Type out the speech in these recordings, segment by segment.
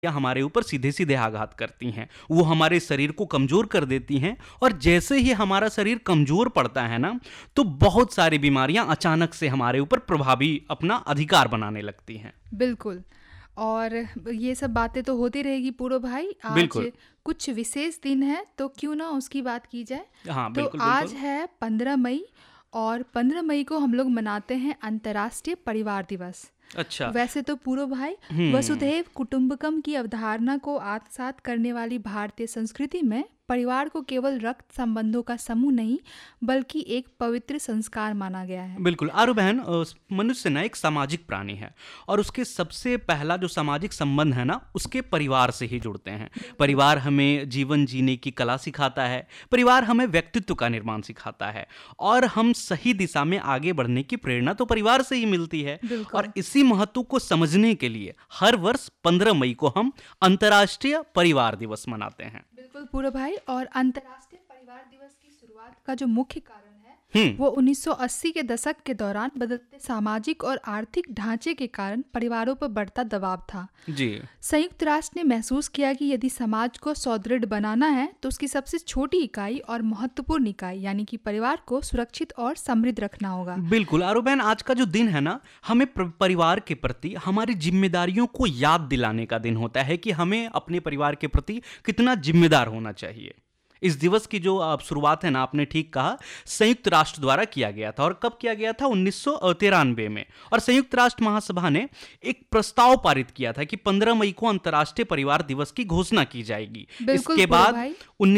या हमारे ऊपर सीधे सीधे आघात करती हैं, वो हमारे शरीर को कमज़ोर कर देती हैं। और जैसे ही हमारा शरीर कमज़ोर पड़ता है ना, तो बहुत सारी बीमारियां अचानक से हमारे ऊपर प्रभावी अपना अधिकार बनाने लगती हैं। बिल्कुल। और ये सब बातें तो होती रहेगी पूरो भाई। आज बिल्कुल। कुछ विशेष दिन है तो क्यों ना उसकी बात की जाए। हाँ, तो बिल्कुल, आज बिल्कुल। है 15 मई, और 15 मई को हम लोग मनाते हैं अंतर्राष्ट्रीय परिवार दिवस। अच्छा। वैसे तो पूरो भाई, हुँ। वसुधैव कुटुंबकम की अवधारणा को आत्मसात करने वाली भारतीय संस्कृति में परिवार को केवल रक्त संबंधों का समूह नहीं, बल्कि एक पवित्र संस्कार माना गया है। बिल्कुल, आरू बहन, मनुष्य ना एक सामाजिक प्राणी है, और उसके सबसे पहला जो सामाजिक संबंध है ना, उसके परिवार से ही जुड़ते हैं। परिवार हमें जीवन जीने की कला सिखाता है, परिवार हमें व्यक्तित्व का निर्माण सिखाता है, और हम सही दिशा में आगे बढ़ने की प्रेरणा तो परिवार से ही मिलती है। और बिल्कुल। इसी महत्व को समझने के लिए हर वर्ष 15 मई को हम अंतर्राष्ट्रीय परिवार दिवस मनाते हैं। बिल्कुल पूरो भाई। और अंतर्राष्ट्रीय परिवार दिवस की शुरुआत का जो मुख्य कारण है हम्म। वो 1980 के दशक के दौरान बदलते सामाजिक और आर्थिक ढांचे के कारण परिवारों पर बढ़ता दबाव था। जी। संयुक्त राष्ट्र ने महसूस किया कि यदि समाज को सुदृढ़ बनाना है तो उसकी सबसे छोटी इकाई और महत्वपूर्ण इकाई यानी कि परिवार को सुरक्षित और समृद्ध रखना होगा। बिल्कुल, आरो बहन, आज का जो दिन है ना, हमें परिवार के प्रति हमारी जिम्मेदारियों को याद दिलाने का दिन होता है कि हमें अपने परिवार के प्रति कितना जिम्मेदार होना चाहिए। इस दिवस की जो शुरुआत है ना, आपने ठीक कहा, संयुक्त राष्ट्र द्वारा किया गया था। और कब किया गया था? 1993 में। और संयुक्त राष्ट्र महासभा ने एक प्रस्ताव पारित किया था कि 15 मई को अंतर्राष्ट्रीय परिवार दिवस की घोषणा की जाएगी। बिल्कुल इसके पूरो बाद भाई।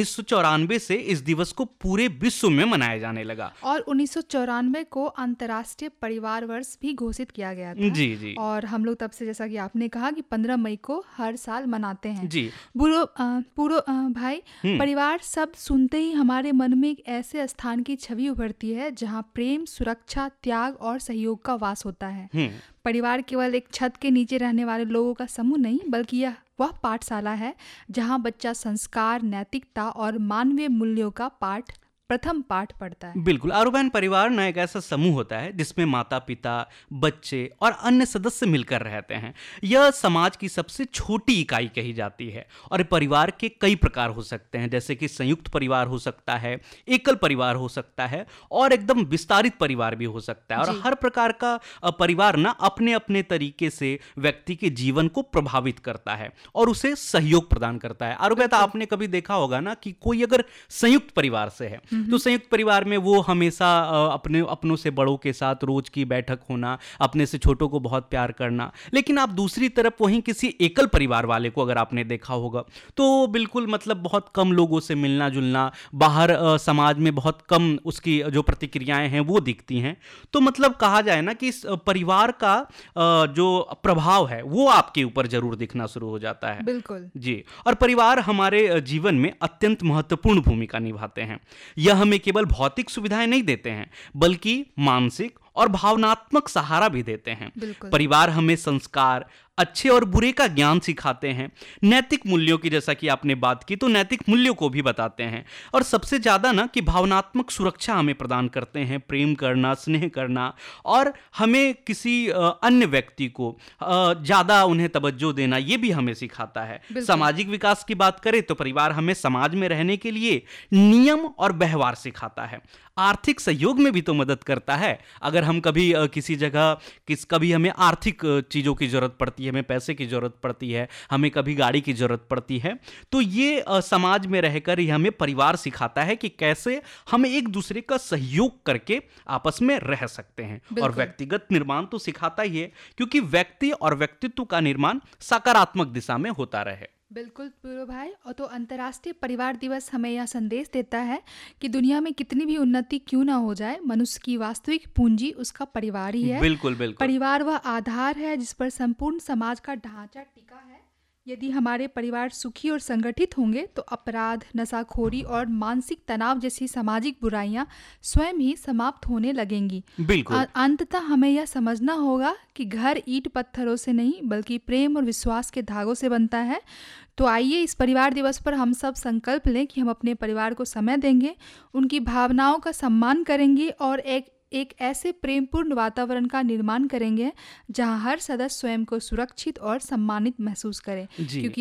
1994 से इस दिवस को पूरे विश्व में मनाया जाने लगा। और 1994 को अंतर्राष्ट्रीय परिवार वर्ष भी घोषित किया गया था। जी, जी। और हम लोग तब से, जैसा कि आपने कहा, कि 15 मई को हर साल मनाते हैं। जी। पूरो भाई, हम्म। परिवार शब्द सुनते ही हमारे मन में एक ऐसे स्थान की छवि उभरती है जहाँ प्रेम, सुरक्षा, त्याग और सहयोग का वास होता है। हम्म। परिवार केवल एक छत के नीचे रहने वाले लोगों का समूह नहीं, बल्कि यह वह पाठशाला है जहाँ बच्चा संस्कार, नैतिकता और मानवीय मूल्यों का प्रथम पाठ पढ़ता है। बिल्कुल, आरोपण परिवार ना एक ऐसा समूह होता है जिसमें माता पिता, बच्चे और अन्य सदस्य मिलकर रहते हैं। यह समाज की सबसे छोटी इकाई कही जाती है। और परिवार के कई प्रकार हो सकते हैं, जैसे कि संयुक्त परिवार हो सकता है, एकल परिवार हो सकता है, और एकदम विस्तारित परिवार भी हो सकता है। और जी। हर प्रकार का परिवार ना अपने अपने तरीके से व्यक्ति के जीवन को प्रभावित करता है और उसे सहयोग प्रदान करता है। आरोपण, आपने कभी देखा होगा ना कि कोई अगर संयुक्त परिवार से है तो संयुक्त परिवार में वो हमेशा अपनों से बड़ों के साथ रोज की बैठक होना, अपने से छोटों को बहुत प्यार करना। लेकिन आप दूसरी तरफ वहीं किसी एकल परिवार वाले को अगर आपने देखा होगा तो बिल्कुल मतलब बहुत कम लोगों से मिलना जुलना, बाहर समाज में बहुत कम उसकी जो प्रतिक्रियाएं हैं वो दिखती हैं। तो मतलब कहा जाए ना कि इस परिवार का जो प्रभाव है वो आपके ऊपर जरूर दिखना शुरू हो जाता है। बिल्कुल जी। और परिवार हमारे जीवन में अत्यंत महत्वपूर्ण भूमिका निभाते हैं। यह हमें केवल भौतिक सुविधाएं नहीं देते हैं, बल्कि मानसिक और भावनात्मक सहारा भी देते हैं। बिल्कुल। परिवार हमें संस्कार, अच्छे और बुरे का ज्ञान सिखाते हैं, नैतिक मूल्यों की, जैसा कि आपने बात की, तो नैतिक मूल्यों को भी बताते हैं। और सबसे ज्यादा ना कि भावनात्मक सुरक्षा हमें प्रदान करते हैं, प्रेम करना, स्नेह करना, और हमें किसी अन्य व्यक्ति को ज्यादा उन्हें तवज्जो देना, ये भी हमें सिखाता है। सामाजिक विकास की बात करें तो परिवार हमें समाज में रहने के लिए नियम और व्यवहार सिखाता है। आर्थिक सहयोग में भी तो मदद करता है। अगर हम कभी किसी जगह कभी हमें आर्थिक चीज़ों की ज़रूरत पड़ती है, हमें पैसे की ज़रूरत पड़ती है, हमें कभी गाड़ी की ज़रूरत पड़ती है, तो ये समाज में रहकर ही हमें परिवार सिखाता है कि कैसे हम एक दूसरे का सहयोग करके आपस में रह सकते हैं। और व्यक्तिगत निर्माण तो सिखाता ही है, क्योंकि व्यक्ति और व्यक्तित्व का निर्माण सकारात्मक दिशा में होता रहे। बिल्कुल पूरो भाई। और तो अंतर्राष्ट्रीय परिवार दिवस हमें यह संदेश देता है कि दुनिया में कितनी भी उन्नति क्यों ना हो जाए, मनुष्य की वास्तविक पूंजी उसका परिवार ही है। बिल्कुल बिल्कुल। परिवार वह आधार है जिस पर संपूर्ण समाज का ढांचा टिका है। यदि हमारे परिवार सुखी और संगठित होंगे तो अपराध, नशाखोरी और मानसिक तनाव जैसी सामाजिक बुराइयां स्वयं ही समाप्त होने लगेंगी। बिल्कुल। अंततः हमें यह समझना होगा कि घर ईंट पत्थरों से नहीं, बल्कि प्रेम और विश्वास के धागों से बनता है। तो आइए इस परिवार दिवस पर हम सब संकल्प लें कि हम अपने परिवार को समय देंगे, उनकी भावनाओं का सम्मान करेंगे और एक ऐसे प्रेमपूर्ण वातावरण का निर्माण करेंगे जहां हर सदस्य स्वयं को सुरक्षित और सम्मानित महसूस करे। जी। क्योंकि